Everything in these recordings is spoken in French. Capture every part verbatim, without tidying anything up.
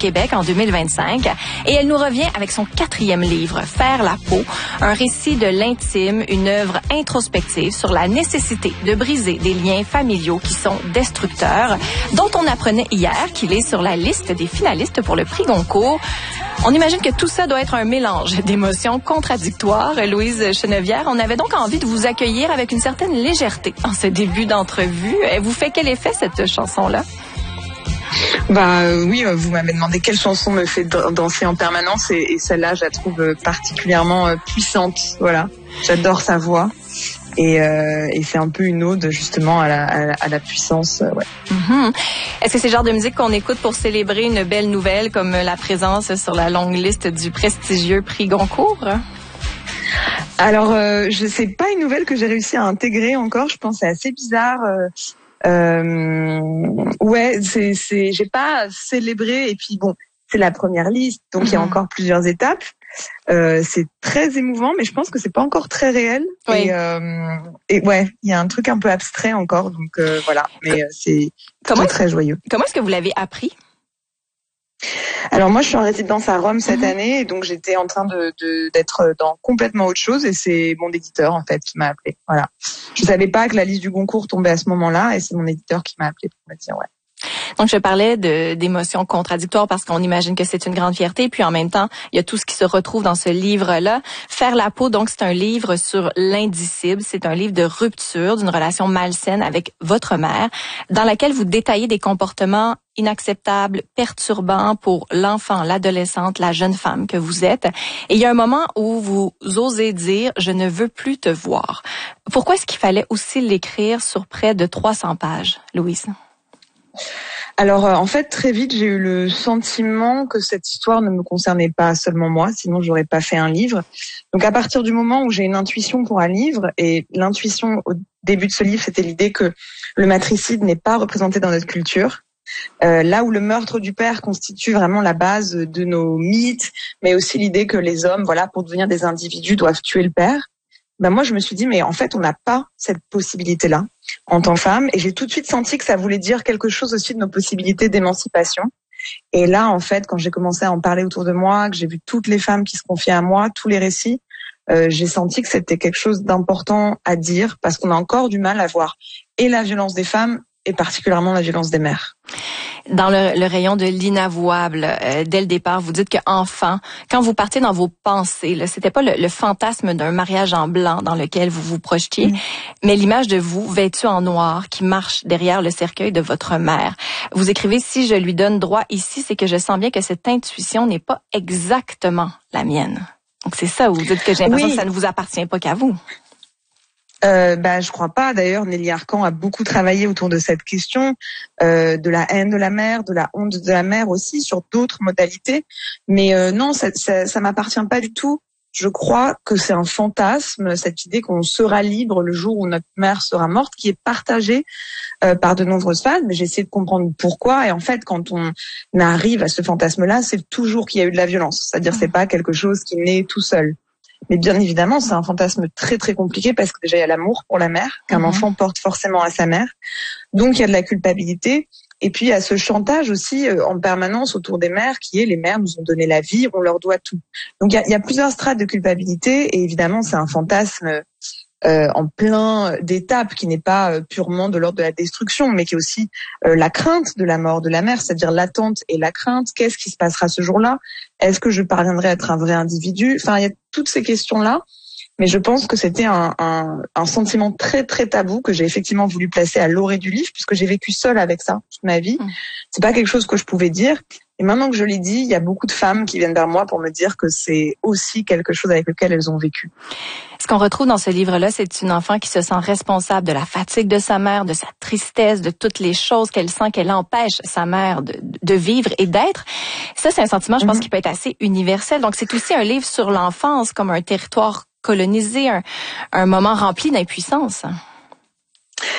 Québec en deux mille vingt-cinq. Et elle nous revient avec son quatrième livre, Faire la peau, un récit de l'intime, une œuvre introspective sur la nécessité de briser des liens familiaux qui sont destructeurs, dont on apprenait hier qu'il est sur la liste des finalistes pour le prix Goncourt. On imagine que tout ça doit être un mélange d'émotions contradictoires. Louise Chenevière, on avait donc envie de vous accueillir avec une certaine légèreté en ce début d'entrevue. Elle vous fait quel effet, cette chanson-là? Bah euh, oui, vous m'avez demandé quelle chanson me fait danser en permanence et, et celle-là, je la trouve particulièrement euh, puissante. Voilà, j'adore sa voix. Et, euh, et c'est un peu une ode justement à la, à la, à la puissance. Euh, ouais. Mm-hmm. Est-ce que c'est le genre de musique qu'on écoute pour célébrer une belle nouvelle comme la présence sur la longue liste du prestigieux prix Goncourt? Alors, euh, je sais pas une nouvelle que j'ai réussi à intégrer encore. Je pense que c'est assez bizarre. Euh, euh, ouais, c'est, c'est, j'ai pas célébré. Et puis bon, c'est la première liste, donc mm-hmm. il y a encore plusieurs étapes. Euh, c'est très émouvant, mais je pense que c'est pas encore très réel. Oui. Et, euh, et ouais, il y a un truc un peu abstrait encore, donc euh, voilà. Mais euh, c'est comment très joyeux. Comment est-ce que vous l'avez appris? Alors moi, je suis en résidence à Rome cette mmh. année, et donc j'étais en train de, de d'être dans complètement autre chose, et c'est mon éditeur en fait qui m'a appelé. Voilà. Je savais pas que la liste du Goncourt tombait à ce moment-là, et c'est mon éditeur qui m'a appelé pour me dire ouais. Donc, je parlais de, d'émotions contradictoires parce qu'on imagine que c'est une grande fierté. Puis, en même temps, il y a tout ce qui se retrouve dans ce livre-là. Faire la peau, donc, c'est un livre sur l'indicible. C'est un livre de rupture d'une relation malsaine avec votre mère, dans laquelle vous détaillez des comportements inacceptables, perturbants pour l'enfant, l'adolescente, la jeune femme que vous êtes. Et il y a un moment où vous osez dire « Je ne veux plus te voir ». Pourquoi est-ce qu'il fallait aussi l'écrire sur près de trois cents pages, Louise? Alors en fait très vite j'ai eu le sentiment que cette histoire ne me concernait pas seulement moi, sinon j'aurais pas fait un livre. Donc à partir du moment où j'ai une intuition pour un livre, et l'intuition au début de ce livre c'était l'idée que le matricide n'est pas représenté dans notre culture, euh, là où le meurtre du père constitue vraiment la base de nos mythes, mais aussi l'idée que les hommes, voilà, pour devenir des individus doivent tuer le père. Ben moi je me suis dit mais en fait on n'a pas cette possibilité-là en tant que femme, et j'ai tout de suite senti que ça voulait dire quelque chose aussi de nos possibilités d'émancipation. Et là en fait quand j'ai commencé à en parler autour de moi, que j'ai vu toutes les femmes qui se confiaient à moi, tous les récits, euh, j'ai senti que c'était quelque chose d'important à dire, parce qu'on a encore du mal à voir et la violence des femmes et particulièrement la violence des mères. Dans le, le rayon de l'inavouable, euh, dès le départ, vous dites qu'enfant, quand vous partez dans vos pensées, là, c'était pas le, le fantasme d'un mariage en blanc dans lequel vous vous projetiez, mmh. mais l'image de vous vêtue en noir qui marche derrière le cercueil de votre mère. Vous écrivez « Si je lui donne droit ici, c'est que je sens bien que cette intuition n'est pas exactement la mienne ». Donc c'est ça où vous dites que j'ai l'impression oui. que ça ne vous appartient pas qu'à vous. Euh, bah, je crois pas. D'ailleurs, Nelly Arcan a beaucoup travaillé autour de cette question euh, de la haine de la mère, de la honte de la mère aussi, sur d'autres modalités. Mais euh, non, ça, ça, ça m'appartient pas du tout. Je crois que c'est un fantasme, cette idée qu'on sera libre le jour où notre mère sera morte, qui est partagée euh, par de nombreuses femmes. Mais j'ai essayé de comprendre pourquoi. Et en fait, quand on arrive à ce fantasme-là, c'est toujours qu'il y a eu de la violence. C'est-à-dire, c'est pas quelque chose qui naît tout seul. Mais bien évidemment, c'est un fantasme très très compliqué, parce que déjà il y a l'amour pour la mère qu'un mmh. enfant porte forcément à sa mère. Donc il y a de la culpabilité, et puis il y a ce chantage aussi euh, en permanence autour des mères, qui est les mères nous ont donné la vie, on leur doit tout. Donc il y a, il y a plusieurs strates de culpabilité, et évidemment c'est un fantasme euh, en plein d'étapes qui n'est pas euh, purement de l'ordre de la destruction, mais qui est aussi euh, la crainte de la mort de la mère, c'est-à-dire l'attente et la crainte. Qu'est-ce qui se passera ce jour-là? Est-ce que je parviendrai à être un vrai individu? Enfin, il y a toutes ces questions-là, mais je pense que c'était un, un, un sentiment très très tabou que j'ai effectivement voulu placer à l'orée du livre, puisque j'ai vécu seule avec ça toute ma vie. Mmh. C'est pas quelque chose que je pouvais dire. Et maintenant que je l'ai dit, il y a beaucoup de femmes qui viennent vers moi pour me dire que c'est aussi quelque chose avec lequel elles ont vécu. Ce qu'on retrouve dans ce livre-là, c'est une enfant qui se sent responsable de la fatigue de sa mère, de sa tristesse, de toutes les choses qu'elle sent qu'elle empêche sa mère de, de vivre et d'être. Ça, c'est un sentiment, je pense, mm-hmm. qui peut être assez universel. Donc, c'est aussi un livre sur l'enfance comme un territoire colonisé, un, un moment rempli d'impuissance.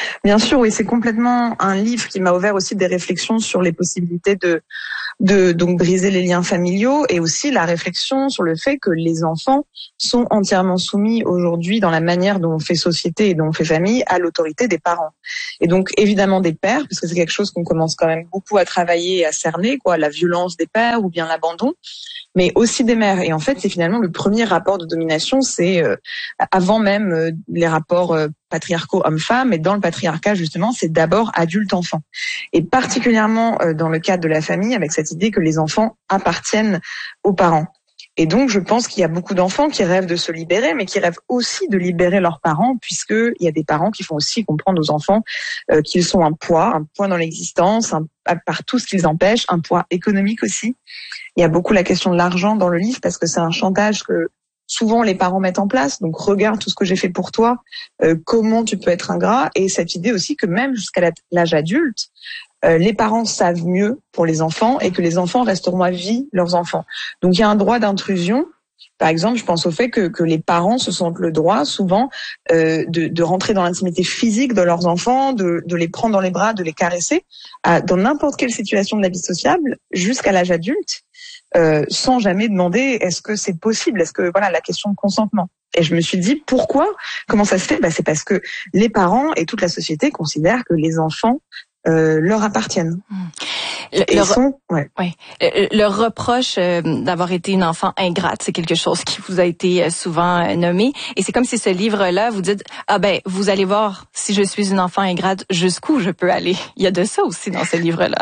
Bien sûr, oui, c'est complètement un livre qui m'a ouvert aussi des réflexions sur les possibilités de, de donc briser les liens familiaux et aussi la réflexion sur le fait que les enfants sont entièrement soumis aujourd'hui dans la manière dont on fait société et dont on fait famille à l'autorité des parents. Et donc évidemment des pères, parce que c'est quelque chose qu'on commence quand même beaucoup à travailler et à cerner, quoi, la violence des pères ou bien l'abandon, mais aussi des mères. Et en fait, c'est finalement le premier rapport de domination, c'est euh, avant même euh, les rapports euh, patriarcaux hommes-femmes, et dans le patriarcat, justement, c'est d'abord adulte-enfant. Et particulièrement euh, dans le cadre de la famille, avec cette idée que les enfants appartiennent aux parents. Et donc, je pense qu'il y a beaucoup d'enfants qui rêvent de se libérer, mais qui rêvent aussi de libérer leurs parents, puisqu'il y a des parents qui font aussi comprendre aux enfants euh, qu'ils sont un poids, un poids dans l'existence, un, par tout ce qu'ils empêchent, un poids économique aussi. Il y a beaucoup la question de l'argent dans le livre, parce que c'est un chantage que souvent les parents mettent en place. Donc, regarde tout ce que j'ai fait pour toi, euh, comment tu peux être ingrat, et cette idée aussi que même jusqu'à l'âge adulte, Euh, les parents savent mieux pour les enfants et que les enfants resteront à vie leurs enfants. Donc il y a un droit d'intrusion. Par exemple, je pense au fait que, que les parents se sentent le droit souvent euh, de, de rentrer dans l'intimité physique de leurs enfants, de, de les prendre dans les bras, de les caresser, à, dans n'importe quelle situation de la vie sociable, jusqu'à l'âge adulte, euh, sans jamais demander est-ce que c'est possible, est-ce que voilà la question de consentement. Et je me suis dit pourquoi, comment ça se fait ? Bah, c'est parce que les parents et toute la société considèrent que les enfants Euh, leur appartiennent. Mmh. Le, le, sont, ouais. Ouais. Le, le reproche euh, d'avoir été une enfant ingrate, c'est quelque chose qui vous a été souvent euh, nommé. Et c'est comme si ce livre-là, vous dites, ah ben, vous allez voir, si je suis une enfant ingrate, jusqu'où je peux aller. Il y a de ça aussi dans ce livre-là.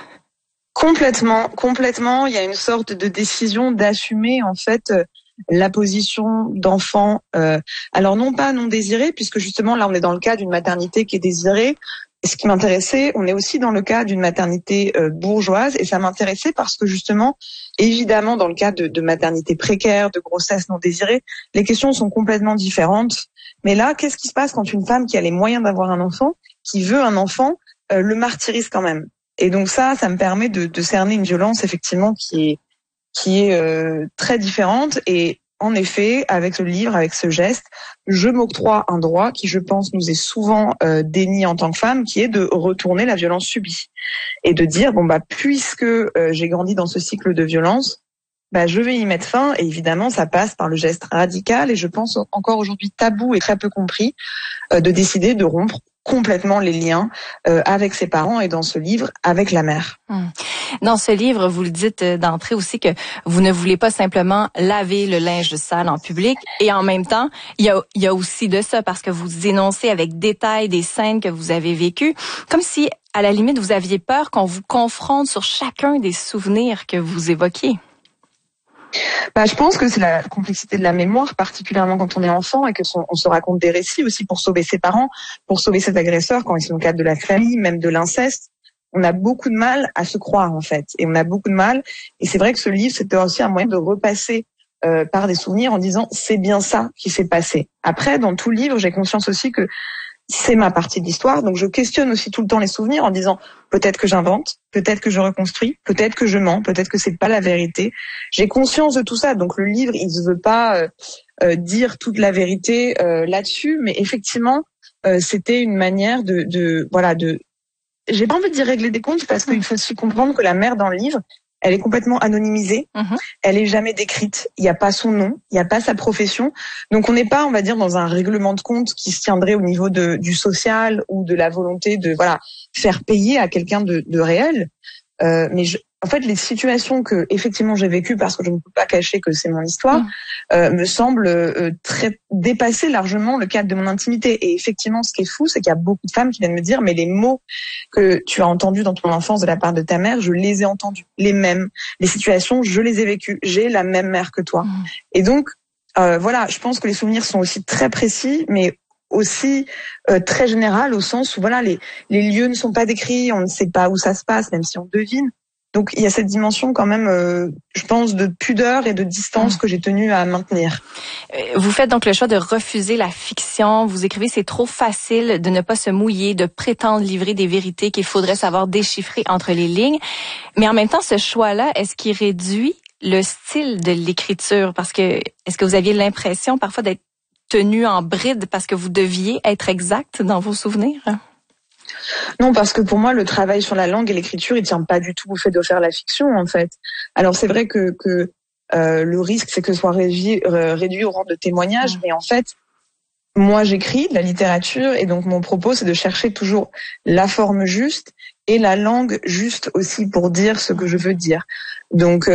Complètement, complètement. Il y a une sorte de décision d'assumer, en fait, euh, la position d'enfant. Euh, alors non pas non désiré, puisque justement, là, on est dans le cas d'une maternité qui est désirée. Et ce qui m'intéressait, on est aussi dans le cas d'une maternité euh, bourgeoise, et ça m'intéressait parce que justement, évidemment, dans le cas de, de maternité précaire, de grossesse non désirée, les questions sont complètement différentes. Mais là, qu'est-ce qui se passe quand une femme qui a les moyens d'avoir un enfant, qui veut un enfant, euh, le martyrise quand même? Et donc ça, ça me permet de, de cerner une violence effectivement qui est qui est euh, très différente. Et en effet, avec le livre, avec ce geste, je m'octroie un droit qui, je pense, nous est souvent euh, dénié en tant que femme, qui est de retourner la violence subie et de dire bon bah puisque euh, j'ai grandi dans ce cycle de violence, bah je vais y mettre fin. Et évidemment, ça passe par le geste radical et je pense encore aujourd'hui tabou et très peu compris euh, de décider de rompre complètement les liens euh, avec ses parents et dans ce livre avec la mère. Hum. Dans ce livre, vous le dites d'entrée aussi que vous ne voulez pas simplement laver le linge sale en public et en même temps, il y a, il y a aussi de ça parce que vous énoncez avec détail des scènes que vous avez vécues, comme si à la limite vous aviez peur qu'on vous confronte sur chacun des souvenirs que vous évoquiez. Bah, je pense que c'est la complexité de la mémoire, particulièrement quand on est enfant et que son, on se raconte des récits aussi pour sauver ses parents, pour sauver cet agresseur quand ils sont dans le cadre de la famille, même de l'inceste. On a beaucoup de mal à se croire en fait, et on a beaucoup de mal. Et c'est vrai que ce livre, c'était aussi un moyen de repasser euh, par des souvenirs en disant c'est bien ça qui s'est passé. Après, dans tout le livre, j'ai conscience aussi que c'est ma partie de l'histoire, donc je questionne aussi tout le temps les souvenirs en disant peut-être que j'invente, peut-être que je reconstruis, peut-être que je mens, peut-être que c'est pas la vérité. J'ai conscience de tout ça, donc le livre il ne veut pas euh, euh, dire toute la vérité euh, là-dessus, mais effectivement euh, c'était une manière de, de voilà de, j'ai pas envie de dire régler des comptes parce qu'il faut aussi comprendre que la mère dans le livre elle est complètement anonymisée, mmh. Elle est jamais décrite, il n'y a pas son nom, il n'y a pas sa profession, donc on n'est pas, on va dire, dans un règlement de compte qui se tiendrait au niveau de, du social ou de la volonté de voilà faire payer à quelqu'un de, de réel. Euh, mais je, en fait, les situations que effectivement j'ai vécues, parce que je ne peux pas cacher que c'est mon histoire, mmh. euh, me semblent euh, très dépasser largement le cadre de mon intimité. Et effectivement, ce qui est fou, c'est qu'il y a beaucoup de femmes qui viennent me dire, mais les mots que tu as entendus dans ton enfance de la part de ta mère, je les ai entendus, les mêmes. Les situations, je les ai vécues. J'ai la même mère que toi. Mmh. Et donc, euh, voilà, je pense que les souvenirs sont aussi très précis, mais aussi euh, très général au sens où voilà les les lieux ne sont pas décrits, on ne sait pas où ça se passe, même si on devine. Donc il y a cette dimension quand même, euh, je pense, de pudeur et de distance mmh. que j'ai tenu à maintenir. Vous faites donc le choix de refuser la fiction. Vous écrivez c'est trop facile de ne pas se mouiller, de prétendre livrer des vérités qu'il faudrait savoir déchiffrer entre les lignes. Mais en même temps, ce choix-là, est-ce qu'il réduit le style de l'écriture? Parce que est-ce que vous aviez l'impression parfois d'être tenu en bride parce que vous deviez être exact dans vos souvenirs? Non, parce que pour moi, le travail sur la langue et l'écriture, il tient pas du tout au fait de faire la fiction, en fait. Alors c'est vrai que, que euh, le risque, c'est que ce soit réduit, réduit au rang de témoignage, mais en fait, moi, j'écris de la littérature et donc mon propos, c'est de chercher toujours la forme juste et la langue juste aussi pour dire ce que je veux dire. Donc